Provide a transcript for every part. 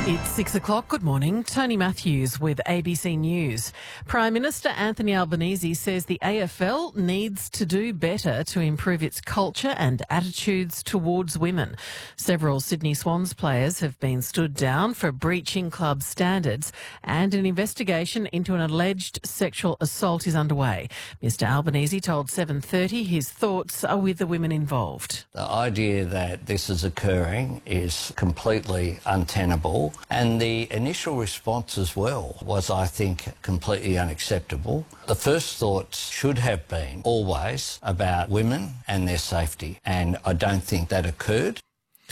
It's 6 o'clock. Good morning. Tony Matthews with ABC News. Prime Minister Anthony Albanese says the AFL needs to do better to improve its culture and attitudes towards women. Several Sydney Swans players have been stood down for breaching club standards, and an investigation into an alleged sexual assault is underway. Mr Albanese told 7:30 his thoughts are with the women involved. The idea that this is occurring is completely untenable. And the initial response as well was, I think, completely unacceptable. The first thoughts should have been always about women and their safety, and I don't think that occurred.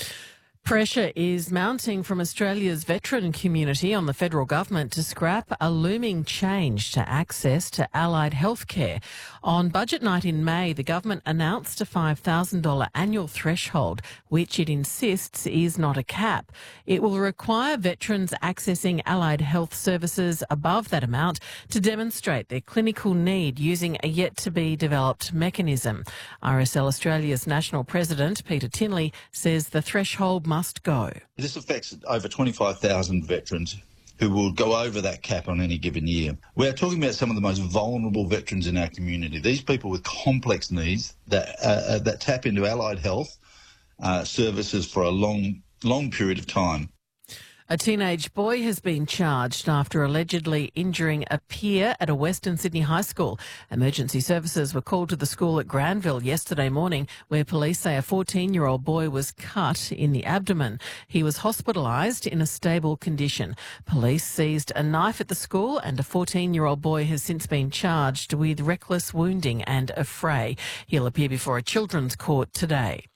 Pressure is mounting from Australia's veteran community on the federal government to scrap a looming change to access to allied health care. On budget night in May, the government announced a $5,000 annual threshold, which it insists is not a cap. It will require veterans accessing allied health services above that amount to demonstrate their clinical need using a yet-to-be-developed mechanism. RSL Australia's national president, Peter Tinley, says the threshold must go. This affects over 25,000 veterans who will go over that cap on any given year. We are talking about some of the most vulnerable veterans in our community. These people with complex needs that tap into allied health services for a long period of time. A teenage boy has been charged after allegedly injuring a peer at a Western Sydney high school. Emergency services were called to the school at Granville yesterday morning, where police say a 14-year-old boy was cut in the abdomen. He was hospitalised in a stable condition. Police seized a knife at the school, and a 14-year-old boy has since been charged with reckless wounding and affray. He'll appear before a children's court today.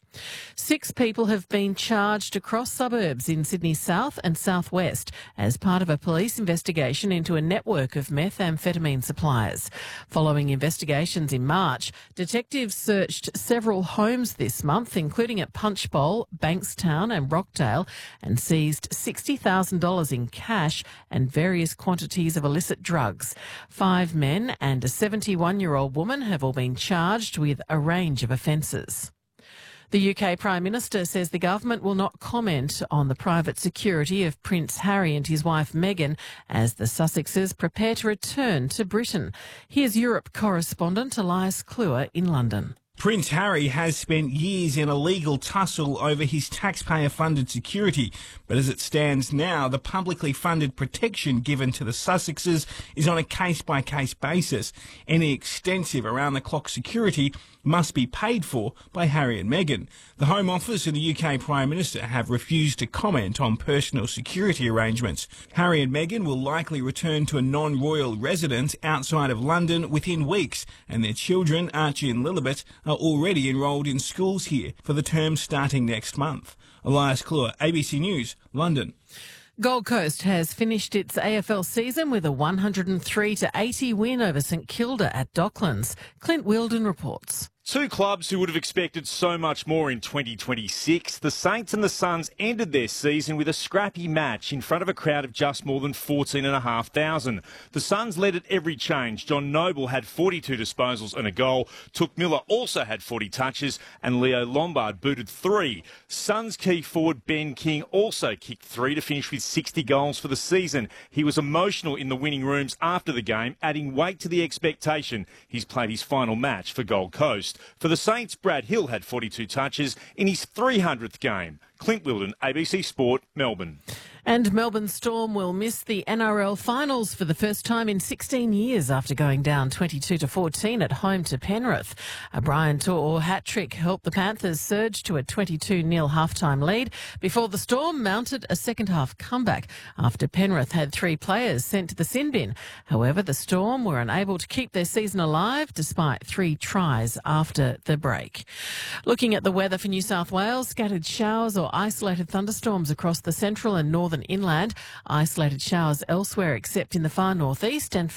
6 people have been charged across suburbs in Sydney South and Southwest as part of a police investigation into a network of methamphetamine suppliers. Following investigations in March, detectives searched several homes this month, including at Punchbowl, Bankstown and Rockdale, and seized $60,000 in cash and various quantities of illicit drugs. 5 men and a 71-year-old woman have all been charged with a range of offences. The UK Prime Minister says the government will not comment on the private security of Prince Harry and his wife Meghan as the Sussexes prepare to return to Britain. Here's Europe correspondent Elias Kluwer in London. Prince Harry has spent years in a legal tussle over his taxpayer-funded security, but as it stands now, the publicly funded protection given to the Sussexes is on a case-by-case basis. Any extensive around-the-clock security must be paid for by Harry and Meghan. The Home Office and the UK Prime Minister have refused to comment on personal security arrangements. Harry and Meghan will likely return to a non-royal residence outside of London within weeks, and their children, Archie and Lilibet, are already enrolled in schools here for the term starting next month. Elias Kluwer, ABC News, London. Gold Coast has finished its AFL season with a 103-80 win over St Kilda at Docklands. Clint Wilden reports. 2 clubs who would have expected so much more in 2026. The Saints and the Suns ended their season with a scrappy match in front of a crowd of just more than 14,500. The Suns led at every change. John Noble had 42 disposals and a goal. Took Miller also had 40 touches, and Leo Lombard booted 3. Suns key forward Ben King also kicked 3 to finish with 60 goals for the season. He was emotional in the winning rooms after the game, adding weight to the expectation. He's played his final match for Gold Coast. For the Saints, Brad Hill had 42 touches in his 300th game. Clint Wilden, ABC Sport, Melbourne. And Melbourne Storm will miss the NRL finals for the first time in 16 years after going down 22-14 at home to Penrith. A Brian To'o hat-trick helped the Panthers surge to a 22-0 half-time lead before the Storm mounted a second-half comeback after Penrith had 3 players sent to the sin bin. However, the Storm were unable to keep their season alive despite 3 tries after the break. Looking at the weather for New South Wales, scattered showers or isolated thunderstorms across the central and northern inland, isolated showers elsewhere except in the far northeast, and